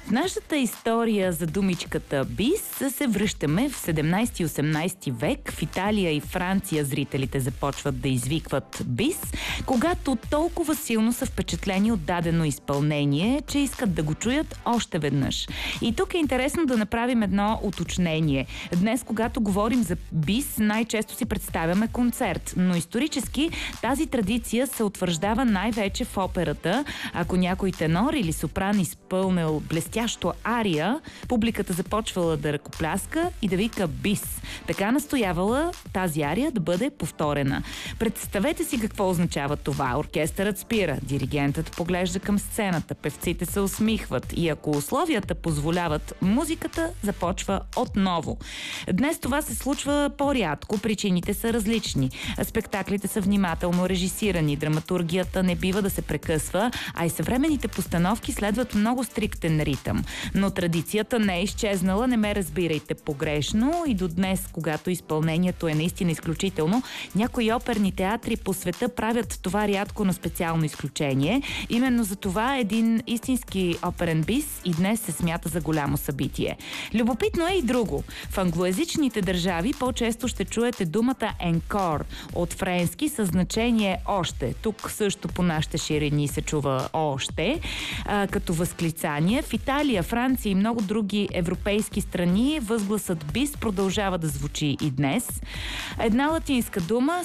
В нашата история за думичката бис се връщаме в 17 и 18 век. В Италия и Франция зрителите започват да извикват бис, когато толкова силно са впечатлени от дадено изпълнение, че искат да го чуят още веднъж. И тук е интересно да направим едно уточнение. Днес, когато говорим за бис, най-често си представяме концерт, но исторически тази традиция се утвърждава най-вече в операта. Ако някой тенор или сопран изпълнил блестящо ария, публиката започвала да ръкопляска и да вика бис. Така настоявала тази ария да бъде повторена. Представете си какво означава това. Оркестърът спира, диригентът поглежда към сцената, певците се усмихват и ако условията позволяват, музиката започва отново. Днес това се случва по-рядко, причините са различни. Спектаклите са внимателно режисирани, драматургията не бива да се прекъсва, а и съвременните постановки следват много стриктен ритъм. Но традицията не е изчезнала, не ме разбирайте погрешно, и до днес, когато изпълнението е наистина изключително, някои оперни театри по света правят това рядко на специално изключение. Именно за това един истински оперен бис и днес се смята за голямо събитие. Любопитно е и друго. В англоязичните държави по-често ще чуете думата encore от френски със значение още. Тук също по нашите ширини се чува още, като възклицание. В Италия, Франция и много други европейски страни възгласът бис продължава да звучи и днес. Една латинска дума